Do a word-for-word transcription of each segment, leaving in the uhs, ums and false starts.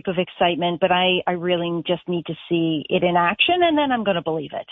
type of excitement, but I, I really just need to see it in action, and then I'm going to believe it.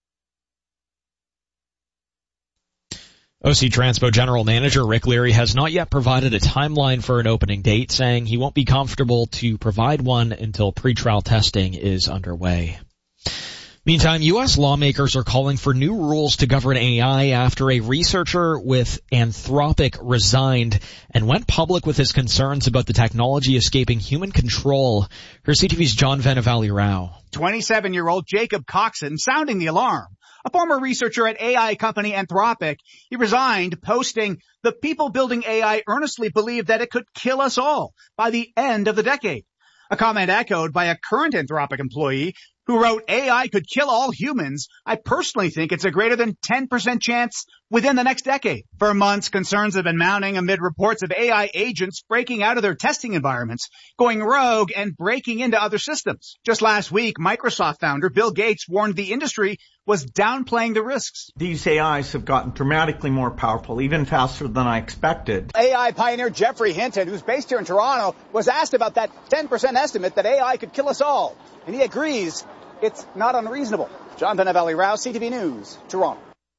O C Transpo General Manager Rick Leary has not yet provided a timeline for an opening date, saying he won't be comfortable to provide one until pretrial testing is underway. Meantime, U S lawmakers are calling for new rules to govern A I after a researcher with Anthropic resigned and went public with his concerns about the technology escaping human control. Here's C T V's John Vennavally-Rao. twenty-seven-year-old Jacob Coxon sounding the alarm. A former researcher at A I company Anthropic, he resigned, posting, "The people building A I earnestly believe that it could kill us all by the end of the decade." A comment echoed by a current Anthropic employee who wrote, "A I could kill all humans. I personally think it's a greater than ten percent chance within the next decade." For months, concerns have been mounting amid reports of A I agents breaking out of their testing environments, going rogue, and breaking into other systems. Just last week, Microsoft founder Bill Gates warned the industry was downplaying the risks. These A Is have gotten dramatically more powerful, even faster than I expected. A I pioneer Jeffrey Hinton, who's based here in Toronto, was asked about that ten percent estimate that A I could kill us all. And he agrees it's not unreasonable. John Vennavally-Rao, C T V News, Toronto.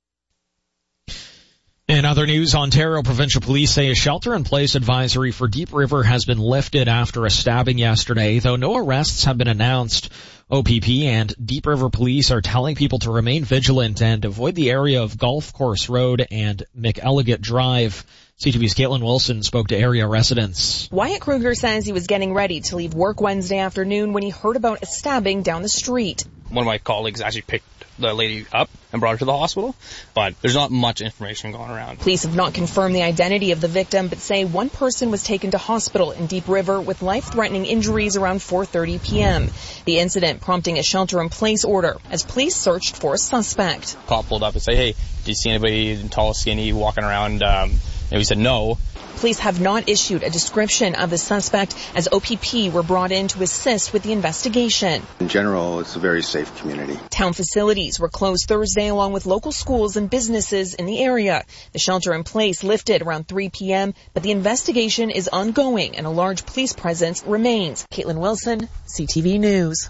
In other news, Ontario Provincial Police say a shelter-in-place advisory for Deep River has been lifted after a stabbing yesterday, though no arrests have been announced. O P P and Deep River Police are telling people to remain vigilant and avoid the area of Golf Course Road and McElligott Drive. C T V's Caitlin Wilson spoke to area residents. Wyatt Kruger says he was getting ready to leave work Wednesday afternoon when he heard about a stabbing down the street. One of my colleagues actually picked the lady up and brought her to the hospital, but there's not much information going around. Police have not confirmed the identity of the victim, but say one person was taken to hospital in Deep River with life-threatening injuries around four thirty p.m. The incident prompting a shelter-in-place order as police searched for a suspect. Cop pulled up and said, "Hey, do you see anybody tall, skinny, walking around?" Um, and we said no. Police have not issued a description of the suspect as O P P were brought in to assist with the investigation. In general, it's a very safe community. Town facilities were closed Thursday along with local schools and businesses in the area. The shelter-in-place lifted around three p.m., but the investigation is ongoing and a large police presence remains. Caitlin Wilson, C T V News.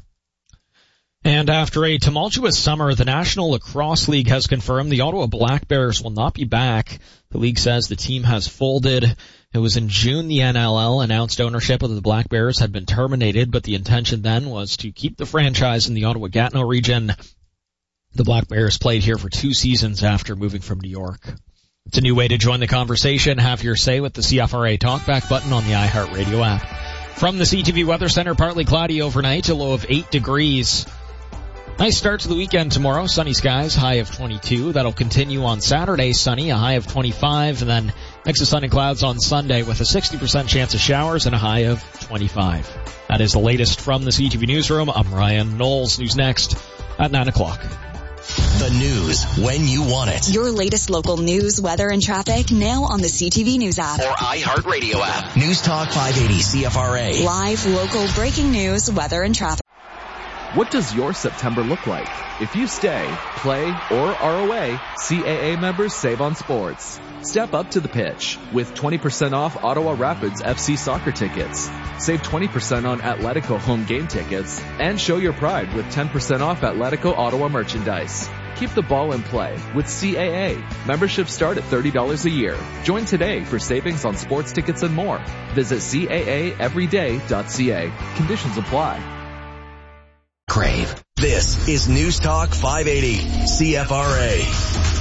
And after a tumultuous summer, the National Lacrosse League has confirmed the Ottawa Black Bears will not be back. The league says the team has folded. It was in June the N L L announced ownership of the Black Bears had been terminated, but the intention then was to keep the franchise in the Ottawa-Gatineau region. The Black Bears played here for two seasons after moving from New York. It's a new way to join the conversation. Have your say with the C F R A Talkback button on the iHeartRadio app. From the C T V Weather Center, partly cloudy overnight, a low of eight degrees. Nice start to the weekend tomorrow. Sunny skies, high of twenty-two. That'll continue on Saturday, sunny, a high of twenty-five. And then mix of sun and clouds on Sunday with a sixty percent chance of showers and a high of twenty-five. That is the latest from the C T V Newsroom. I'm Ryan Knowles. News next at nine o'clock. The news when you want it. Your latest local news, weather, and traffic now on the C T V News app. Or iHeartRadio app. News Talk five eighty C F R A. Live, local, breaking news, weather, and traffic. What does your September look like? If you stay, play, or are away, C A A members save on sports. Step up to the pitch with twenty percent off Ottawa Rapids F C soccer tickets. Save twenty percent on Atletico home game tickets and show your pride with ten percent off Atletico Ottawa merchandise. Keep the ball in play with C A A. Memberships start at thirty dollars a year. Join today for savings on sports tickets and more. Visit C A A everyday dot C A. Conditions apply. Crave. This is News Talk five eighty C F R A.